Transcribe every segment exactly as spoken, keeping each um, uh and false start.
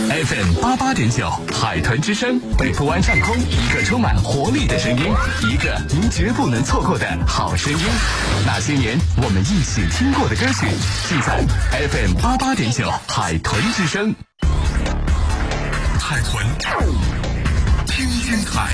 F M 八八点九，海豚之声，北部湾上空，一个充满活力的声音，一个您绝不能错过的好声音。那些年我们一起听过的歌曲，尽在 F M 八八点九，海豚之声。海豚听听海。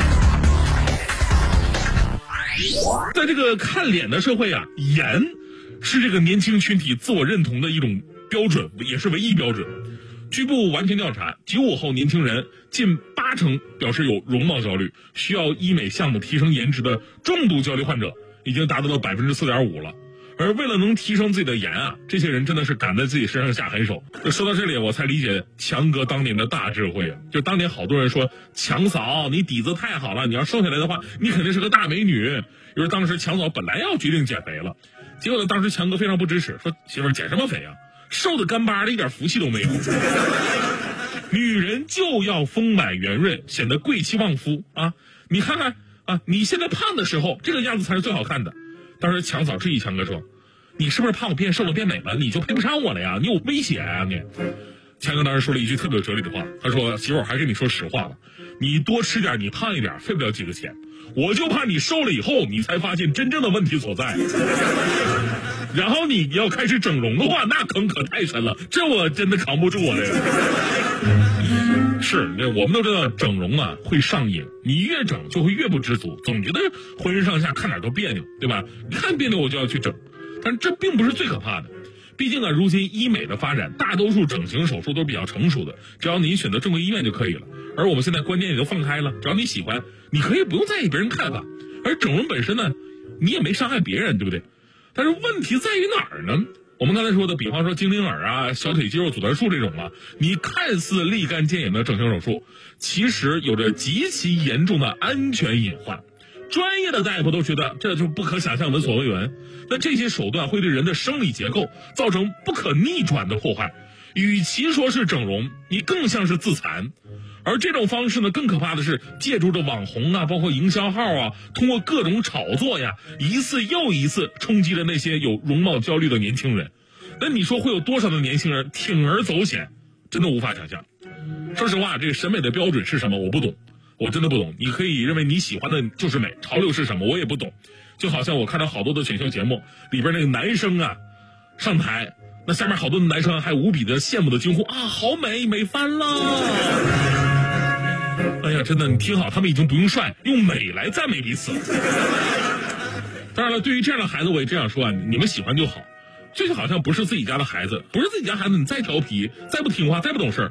在这个看脸的社会啊，颜是这个年轻群体自我认同的一种标准，也是唯一标准。据不完全调查，九五后年轻人近八成表示有容貌焦虑，需要医美项目提升颜值的重度焦虑患者已经达到了百分之四点五了。而为了能提升自己的颜啊，这些人真的是敢在自己身上下狠手。就说到这里，我才理解强哥当年的大智慧啊！就当年好多人说强嫂你底子太好了，你要瘦下来的话，你肯定是个大美女。因为当时强嫂本来要决定减肥了，结果呢，当时强哥非常不支持，说媳妇儿减什么肥啊？瘦的干巴的，一点福气都没有。女人就要丰满圆润，显得贵气旺夫啊！你看看啊，你现在胖的时候，这个样子才是最好看的。当时强嫂质疑强哥说：“你是不是怕我变瘦了变美了，你就配不上我了呀？你有危险啊你！”强哥当时说了一句特别有哲理的话，他说：“媳妇儿，还跟你说实话了，你多吃点，你胖一点，费不了几个钱。我就怕你瘦了以后，你才发现真正的问题所在。然后你要开始整容的话，那坑可太深了，这我真的扛不住我这个。”是，我们都知道整容啊会上瘾，你越整就会越不知足，总觉得浑身上下看哪都别扭，对吧？一看别扭我就要去整，但是这并不是最可怕的。毕竟啊，如今医美的发展，大多数整形手术都是比较成熟的，只要您选择正规医院就可以了。而我们现在观念也都放开了，只要你喜欢，你可以不用在意别人看法。而整容本身呢，你也没伤害别人，对不对？但是问题在于哪儿呢？我们刚才说的，比方说精灵耳啊、小腿肌肉阻断术这种啊，你看似立竿见影的整形手术，其实有着极其严重的安全隐患。专业的大夫都觉得这就不可想象，闻所未闻。那这些手段会对人的生理结构造成不可逆转的破坏，与其说是整容，你更像是自残。而这种方式呢，更可怕的是借助着网红啊，包括营销号啊，通过各种炒作呀，一次又一次冲击了那些有容貌焦虑的年轻人。那你说会有多少的年轻人铤而走险？真的无法想象。说实话，这个审美的标准是什么，我不懂。我真的不懂，你可以认为你喜欢的就是美，潮流是什么我也不懂。就好像我看到好多的选秀节目里边那个男生啊上台，那下面好多的男生还无比的羡慕的惊呼啊，好美，美翻了。哎呀，真的，你听好，他们已经不用帅，用美来赞美彼此。当然了，对于这样的孩子我也这样说啊，你们喜欢就好。这就好像不是自己家的孩子，不是自己家孩子，你再调皮再不听话再不懂事儿，